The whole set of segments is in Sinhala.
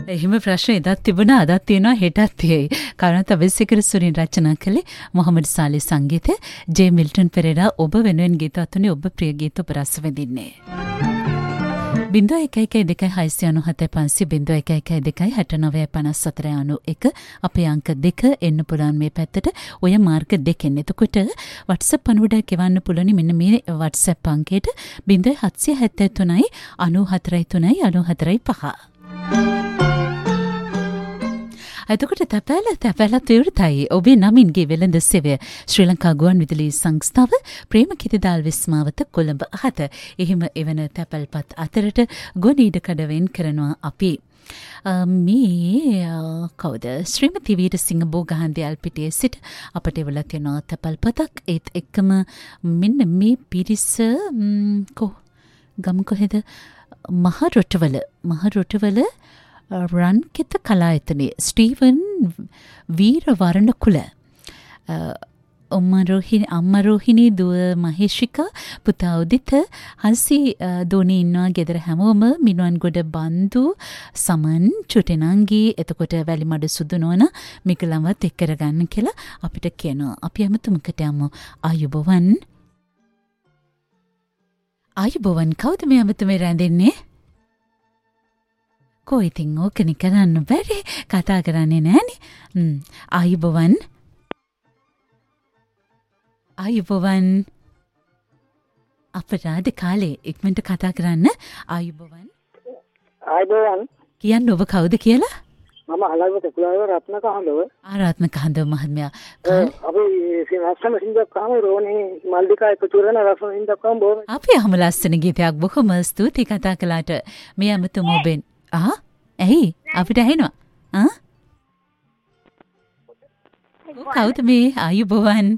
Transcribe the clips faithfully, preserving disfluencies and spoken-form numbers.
එහෙම ප්‍රශ්න එදත් තිබුණා අදත් තියෙනවා හෙටත් තියෙයි. කරුණාත අබේසේකර සුරින් රචනා කළේ මොහමඩ් සාලි සංගීතය ජේ මිල්ටන් පෙරේරා ඔබ වෙනුවෙන් ගීත අතුනේ ඔබ ප්‍රිය ගීත ඔබ රස විඳින්නේ. බිංදුව එක එකයි දෙකයි හයසිය අනූහතයි පන්සිය බිංදුව එක එකයි දෙකයි හැටනවය පනස් හතර අනූ එක අපේ අංක දෙක එන්න පුළුවන් මේ පැත්තට ඔය මාර්ග දෙකෙන්. එතකොට WhatsApp පණුවඩයක් එවන්න පුළුවන් මෙන්න මේ WhatsApp අංකයට බිංදුව හත්සිය හැත්තෑ තුනයි අනූහතරයි තුනයි අනූහතරයි පහ. එතකොට තැපැල තැපැලත් විවෘතයි. ඔබේ නමින්ගේ වෙළඳ සේවය ශ්‍රී ලංකා ගුවන් විදුලි සංස්ථාව ප්‍රේමකිතදාල් විස්මාවත කොළඹ හත. එහෙම එවන තැපැල්පත් අතරට ගොනීඩ කඩවෙන් කරනවා අපි. මේ කවුද ශ්‍රීමති වීරසිංහ බෝගහන්දියල් පිටියේ සිට අපට එවලා තියෙනවා තැපැල්පතක්. ඒත් එක්කම මෙන්න මේ පිරිස කො ගම් කොහෙද මහරොටවල මහරොටවල රන්කිත කලායතනයේ ස්ටීවන් වීරවරණ කුල අම්මරෝහිණී දුව මහේෂිකා පුතා උදිත හල්සි දෝනී ඉන්නවා ගෙදර හැමෝම මිනුවන්ගොඩ බන්දු සමන් චුටෙනංගී එතකොට වැලිමඩ සුදු නෝන මිකලමත් එක් කරගන්න කියලා අපිට කියනවා. අපි හැමතුමකට යමු. ආයුබෝවන් ආයුබෝවන් කවුද මේ හැමතුමේ රැඳෙන්නේ? කො ඉතින් ඕකනි කරන්න බැරි කතා කරන්නේ නෑනේ. ආයුබෝවන් ආයුබෝවන් අපරාධ කාලේ ඉක්මනට කතා කරන්න. ආයුබෝවන් ආයුබෝවන් කියන්න ඔබ කවුද කියලා? මම අලගම තෙකුලාව රත්න කහඳව. ආ රත්න කහඳව මහත්මයා. අපි රසම සින්දක් කාම රෝණේ මල්ලිකා එකතු කරන රසම සින්දක් කාම බොහොම අපි අහම ලස්සන ගීතයක් බොහොම ස්තුතියි කතා කළාට. මේ අමතුම ඔබෙන් ආ ඇයි අපිට ඇහෙනවා ආ කවුද මේ? ආයුබෝවන්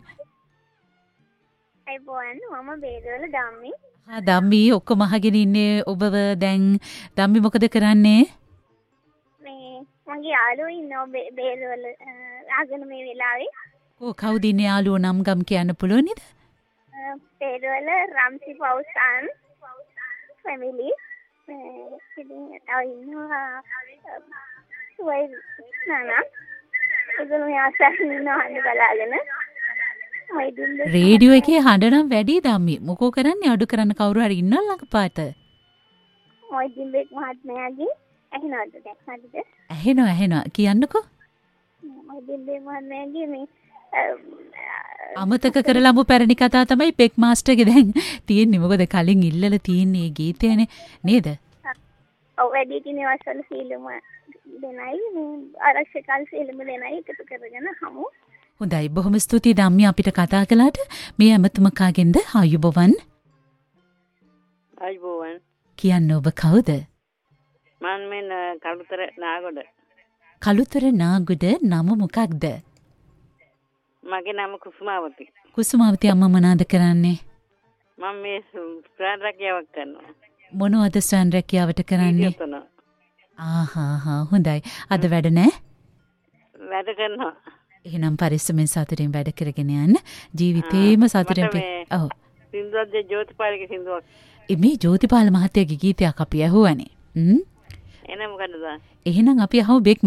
අයිබෝවන් මම බේරවල ධම්මි. ආ ධම්මි ඔක්කොම අහගෙන ඉන්නේ ඔබව දැන්. ධම්මි මොකද කරන්නේ? මේ මගේ යාළුවෝ ඉන්නවා බේරවල ආගෙන මේ වෙලාවේ. ඔව් කවුද ඉන්නේ යාළුවෝ නම් ගම් කියන්න පුළුවන් නේද? බේරවල රම්සි පවුසන් ෆැමිලි ඉතින් තව ඉන්නවා සුවයි නනා ඉතින් මේ ආසන්න ඉන්නවා බලාගෙන රේඩියෝ එකේ හඬ නම් වැඩි ධම්මි. මොකෝ කරන්නේ? අඩු කරන්න කවුරු හරි ඉන්නවද ළඟපාත? මොයිදින් බෙක් මහත්මයාගේ ඇහෙනවද දැන් හරිද? ඇහෙනවා ඇහෙනවා කියන්නකෝ. මොයිදින් බෙක් මහත්මයාගේ මේ අමතක කරලමු පැරණි කතා තමයි බෙක් මාස්ටර්ගේ දැන් තියෙන්නේ. මොකද කලින් ඉල්ලලා තියෙන්නේ ගීතයනේ නේද? ඔව් වැඩි දිනේ වසල සීලම දෙනයි මේ ආරක්ෂකල් සීලම දෙනයි එකතු කරගෙන හමු. හොඳයි බොහොම ස්තුතියි ධම්මි අපිට කතා කළාට. මේ හැමතුම කාගෙන්ද? ආයුබෝවන් ආයුබෝවන් කියන්න ඔබ කවුද? මම මෙන්න කළුතර නාගොඩ. කළුතර නාගොඩ නම මොකක්ද? මගේ නම කුසුමාවති. කුසුමාවති අම්මා මොනවාද කරන්නේ? මම මේ ස්වයං රැකියාවක් කරනවා. මොනවද ස්වයං රැකියාවට කරන්නේ? ආහා හා හොඳයි. අද වැඩ නැහැ? වැඩ කරනවා. එහෙනම් පරිස්සමෙන් සතුටින් වැඩ කරගෙන යන්න. ජීවිතේම සතුටින් ඔව්. සින්දුවක් ජෝතිපාලගේ සින්දුවක්. මේ ජෝතිපාල මහත්තයාගේ ගීතයක් අපි අහුවානේ. හ්ම්. එහෙනම් මොකද දාන්නේ? එහෙනම් අපි අහමු බෙක්